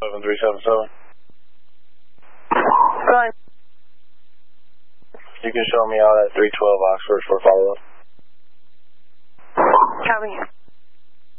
7377. Go ahead. You can show me out at 312 Oxford for follow-up.